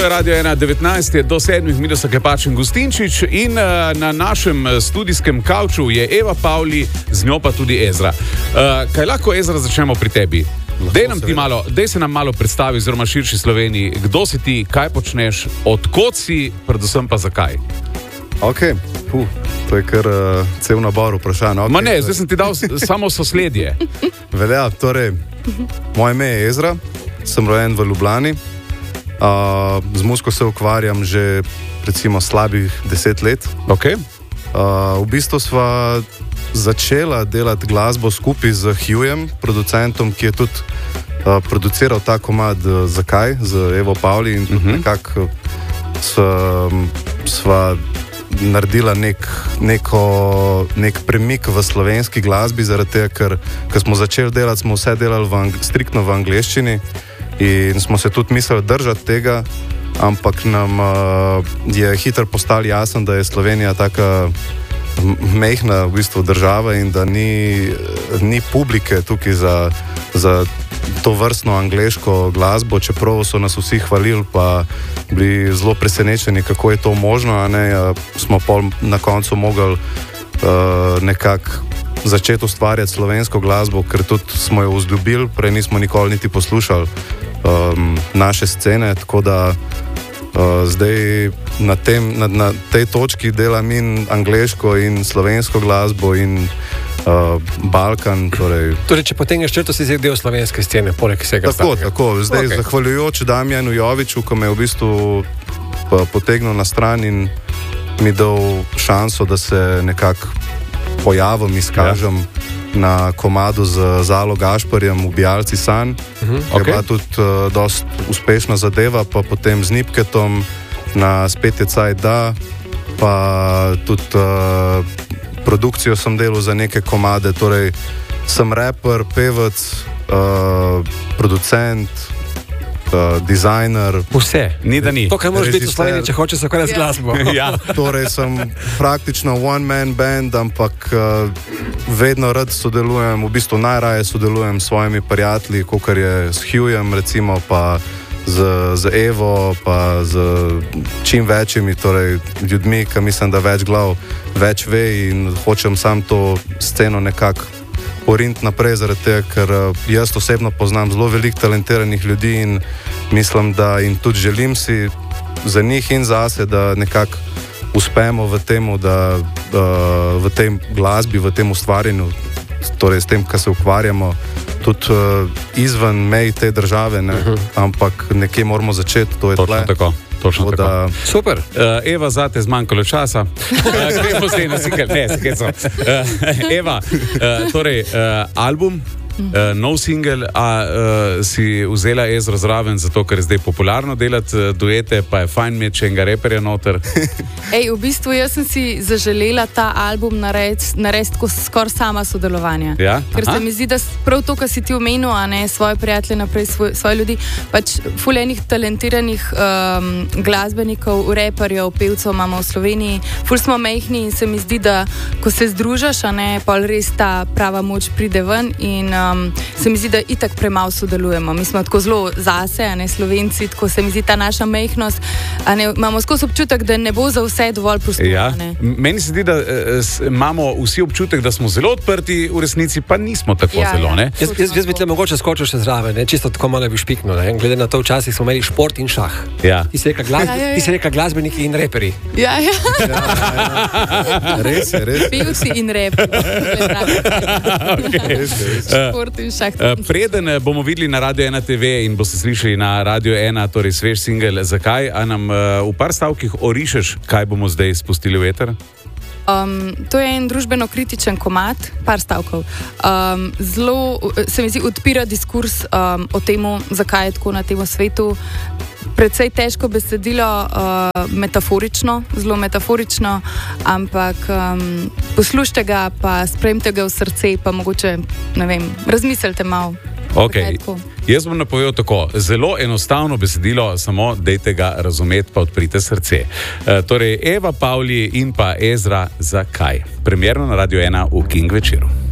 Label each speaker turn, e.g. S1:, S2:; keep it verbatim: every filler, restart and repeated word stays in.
S1: je Radio ena devetnajst, je do sedmih minus Klepač in Gustinčič in uh, na našem studijskem kavču je Eva Pavli, z njo pa tudi Ezra. Uh, kaj lahko, Ezra, začnemo pri tebi? Dej, nam ti malo, dej se nam malo predstavi, oziroma širši Sloveniji, kdo si ti, kaj počneš, odkot si, predvsem pa zakaj?
S2: Ok, puh, to je kar uh, cel nabor vprašanj. Okay.
S1: Ma ne, zdaj sem ti dal samo sosledje.
S2: Velja, torej, moje ime je Ezra, sem rojen v Ljubljani. Uh, z muziko se ukvarjam že recimo slabih deset let.
S1: Okay.
S2: Uh, v bistvu sva začela delati glasbo skupaj z Hughjem, producentom, ki je tudi uh, produciral ta komad uh, Zakaj, z Evo Pavli in tudi uh-huh. nekako sva, sva naredila nek, neko, nek premik v slovenski glasbi, zaradi tega, ker, ker smo začeli delati, smo vse delali v ang- striktno v angleščini. In smo se tudi mislili držati tega, ampak nam uh, je hitro postalo jasno, da je Slovenija taka mehna v bistvu država in da ni, ni publike tukaj za, za to vrstno angleško glasbo, čeprav so nas vsi hvalili, pa bili zelo presenečeni, kako je to možno, a ne, uh, smo pol na koncu mogli uh, nekako začeti ustvarjati slovensko glasbo, ker tudi smo jo vzljubili, prej nismo nikoli niti poslušali um, naše scene, tako da uh, zdaj na, tem, na, na tej točki delam in angleško in slovensko glasbo in uh, Balkan. Torej,
S3: torej, če potegneš črto, si zdaj del slovenske scene, poleg vsega
S2: tako,
S3: stavega.
S2: Tako, zdaj
S3: okay.
S2: Zahvaljujoč Damjanu Joviču, ko me je v bistvu potegnil na stran in mi dal šanso, da se nekako pojavim, izkažem ja. na komadu z Zalo Gašparjem, Ubijalci sanj, uh-huh. ki je okay. bila tudi uh, dost uspešna zadeva, pa potem z Nipketom na Spet je cajt da, pa tudi uh, produkcijo sem delal za neke komade, torej sem raper, pevec, uh, producent, Uh, dizajner.
S3: Vse,
S1: ni da ni.
S3: To, kar moraš biti v Sloveniji, če hočeš se ukvarjati z glasbo.
S1: Ja.
S2: Torej sem praktično one-man band, ampak uh, vedno rad sodelujem, v bistvu najraje sodelujem s svojimi prijatelji, kakor je s Hughjem, recimo, pa z, z Evo, pa z čim večjimi torej, ljudmi, ki mislim, da več glav več ve in hočem sam to sceno nekako poriniti naprej, zaradi tega, ker jaz osebno poznam zelo veliko talentiranih ljudi in mislim, da in tudi želim si za njih in zase, da nekako uspemo v tem, da uh, v tej glasbi, v tem ustvarjanju, torej s tem, kar se ukvarjamo, tudi uh, izven mej te države, ne? Uh-huh. Ampak nekje moramo začeti, to je
S1: točno
S2: tle.
S1: Tako. Točno
S2: da...
S1: tako.
S3: Super.
S1: Uh, Eva, zate zmanjkalo časa. Uh, gremo se na sikel. Ne, sikel so. Uh, Eva, uh, torej, uh, album, uh, nov singel, a uh, si vzela Ezro zraven, zato ker je zdaj popularno delati uh, duete, pa je fajn imeti še enega reperja noter.
S4: Ej, v bistvu jaz sem si zaželela ta album narediti nared skoraj sama sodelovanja.
S1: Ja?
S4: Ker se mi zdi, da prav to, kar si ti omenil, a ne svoje prijatelje naprej, svoj, svoje ljudi, pač ful enih talentiranih um, glasbenikov, reperjev, pevcev imamo v Sloveniji, ful smo mehni in se mi zdi, da ko se združaš, a ne, pa res ta prava moč pride ven in um, se mi zdi, da itak premalo sodelujemo. Mi smo tako zelo zase, a ne, Slovenci, tako se mi zdi ta naša mehnost, a ne, imamo skozi občutek, da ne bo za vse dovolj prostora.
S1: Ja. Meni se zdi, da uh, imamo vsi občutek, da smo zelo odprti, v resnici pa nismo tako ja, zelo.
S4: Ja.
S3: Jaz, jaz, jaz bi tle mogoče skočil še zraven, ne? Čisto tako malo bi špiknil. Ne? Glede na to, včasih smo imeli šport in šah.
S1: Ja.
S3: Ti si rekla, glasbe, ja, ja, ja. Ti si rekla glasbeniki in reperi.
S4: Ja, ja.
S2: Ja, ja, ja. Res je, res je.
S4: Pevci in reperi.
S1: Okay.
S4: Šport in šah.
S1: Uh, preden bomo videli na Radio ena T V in boste slišali na Radio ena, torej svež singel Zakaj, a nam uh, v par stavkih orišeš, kaj bomo zdaj spustili v eter?
S4: Um, to je en družbeno kritičen komad, par stavkov. Um, zelo se mi zdi odpira diskurs um, o tem, zakaj je tako na tem svetu. Predvsej težko besedilo, uh, metaforično, zelo metaforično, ampak um, poslušajte ga, pa sprejmite ga v srce, pa mogoče, ne vem, razmislite malo.
S1: Okay. Jaz bom napovedal tako, zelo enostavno besedilo, samo dejte ga razumeti, pa odprite srce. E, torej, Eva Pavli in pa Ezra Zakaj. Premierno na Radio ena v King večeru.